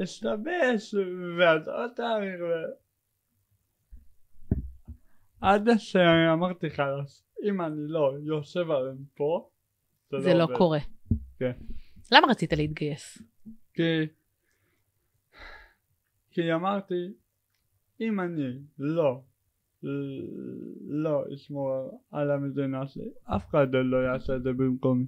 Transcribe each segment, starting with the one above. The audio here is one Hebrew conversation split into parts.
השתבש, ואז עוד תאריך, עד שאמרתי חלש, אם אני לא יושב עליהם פה, זה לא קורה. כן. למה רצית להתגייס? כי אמרתי, אם אני לא אשמור על המדינה שלי, אף אחד לא יעשה את זה במקומי.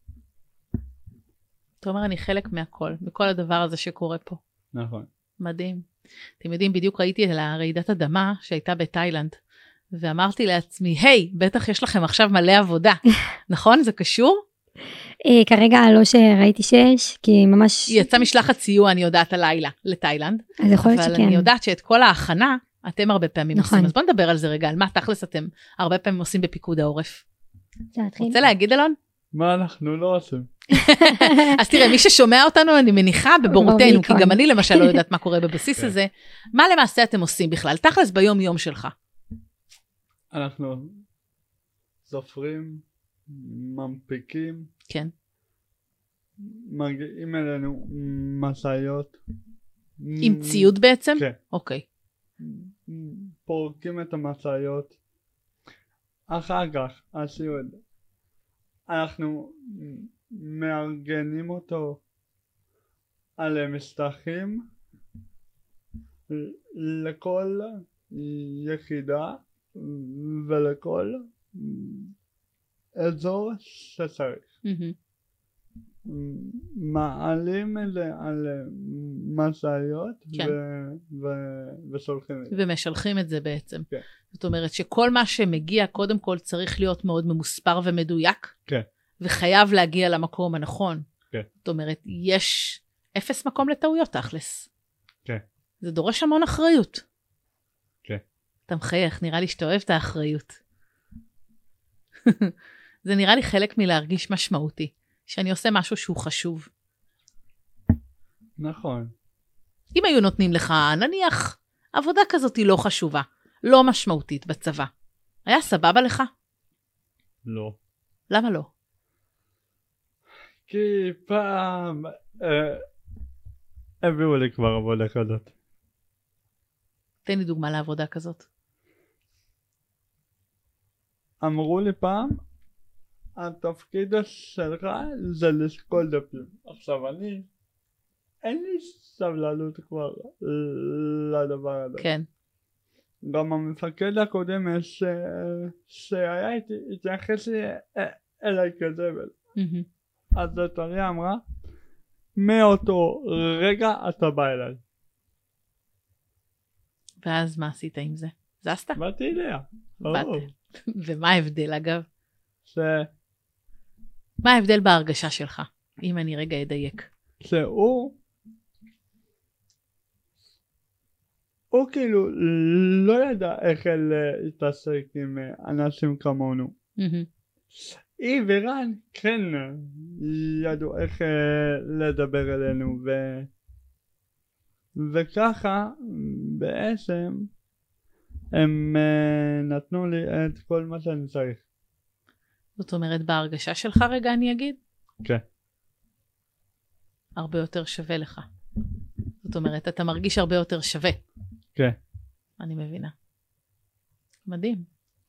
אתה אומר, אני חלק מהכל, מכל הדבר הזה שקורה פה. נכון. מדהים. אתם יודעים, בדיוק ראיתי על הרעידת אדמה שהייתה בתאילנד, ואמרתי לעצמי, היי, בטח יש לכם עכשיו מלא עבודה. נכון? זה קשור? כרגע לא שראיתי שיש, כי ממש... יצא משלחת סיוע, אני יודעת, הלילה, לתאילנד. אז יכול להיות שכן. אבל אני יודעת שאת כל ההכנה, אתם הרבה פעמים עושים. אז בוא נדבר על זה רגע, על מה תכלס אתם הרבה פעמים עושים בפיקוד העורף. רוצה להגיד, אלון? מה אנחנו לא עושים? אז תראה, מי ששומע אותנו, אני מניחה בבורותינו, כי גם אני למשל לא יודעת מה קורה בבסיס הזה. מה למעשה אתם עושים בכלל? תכלס ביום יום שלך. אנחנו סופרים, ממפיקים. כן. מגיעים אלינו משאיות. עם ציוד בעצם? כן. אוקיי. פורקים את המשאיות. אחר כך, הציוד. אנחנו מארגנים אותו על משטחים לכל יחידה ולכל אזור שצריך. מעלים את זה על משאיות ושולחים את זה. ומשלחים את זה בעצם. כן. זאת אומרת שכל מה שמגיע קודם כל צריך להיות מאוד ממוספר ומדויק. כן. וחייב להגיע למקום הנכון. כן. זאת אומרת, יש אפס מקום לטעויות תכלס. כן. זה דורש המון אחריות. כן. אתה מחייך, נראה לי שאתה אוהב את האחריות. זה נראה לי חלק מלהרגיש משמעותי, שאני עושה משהו שהוא חשוב. נכון. אם היו נותנים לך, נניח, עבודה כזאת היא לא חשובה, לא משמעותית בצבא, היה סבבה לך? לא. למה לא? כי פעם הביאו לי כבר עבודה כזאת. תן לי דוגמה לעבודה כזאת. אמרו לי פעם, התפקיד שלך זה לשקול דפים. עכשיו אין לי סבלנות כבר לדבר הזה. כן. גם המפקד הקודם שהיה איתי, התייחס אליי כזבל. אז דתריה אמרה, מאותו רגע אתה בא אליי. ואז מה עשית עם זה? זזת? באתי אליה. ומה ההבדל אגב? מה ההבדל בהרגשה שלך? אם אני רגע אדייק. שהוא כאילו לא ידע איך להתעסק עם אנשים כמונו. היא ורן כן ידעו איך לדבר אלינו וככה בעצם הם נתנו לי את כל מה שאני צריך. זאת אומרת בהרגשה שלך רגע אני אגיד? כן. הרבה יותר שווה לך. זאת אומרת אתה מרגיש הרבה יותר שווה. כן. אני מבינה. מדהים.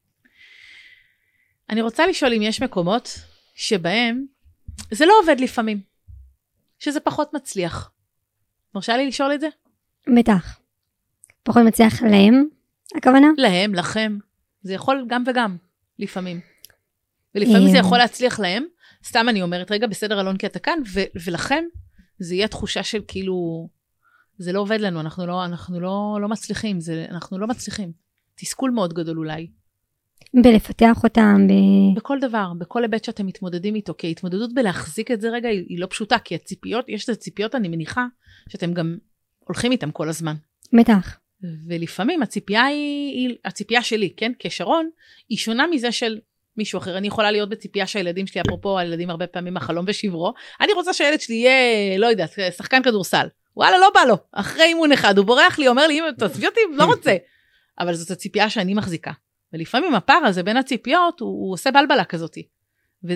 אני רוצה לשאול אם יש מקומות שבהם זה לא עובד לפעמים. שזה פחות מצליח. מרשה לי לשאול את זה? בטח. פחות מצליח להם, הכוונה? להם, לכם. זה יכול גם וגם, לפעמים. ולפעמים זה יכול להצליח להם. סתם אני אומרת, רגע, בסדר אלון, כי אתה כאן, ולכם זה יהיה תחושה של כאילו, זה לא עובד לנו, אנחנו לא מצליחים, אנחנו לא מצליחים. תסכול מאוד גדול אולי. בלפתח אותם. בכל דבר, בכל היבט שאתם מתמודדים איתו, כי ההתמודדות בלהחזיק את זה רגע היא לא פשוטה, כי הציפיות, יש את הציפיות, אני מניחה, שאתם גם הולכים איתם כל הזמן. בטח. ולפעמים הציפייה שלי, כן, כשרון, היא שונה מזה של מישהו אחר. אני יכולה להיות בציפייה שהילדים שלי, אפרופו הילדים הרבה פעמים החלום ושברו, אני רוצה שהילד שלי יהיה, לא יודעת, שחקן כדורסל. וואלה, לא בא לו. אחרי אימון אחד, הוא בורח לי, אומר לי, תעזבי אותי, לא רוצה. אבל זאת הציפייה שאני מחזיקה. ולפעמים הפער הזה בין הציפיות, הוא עושה בלבלה כזאת.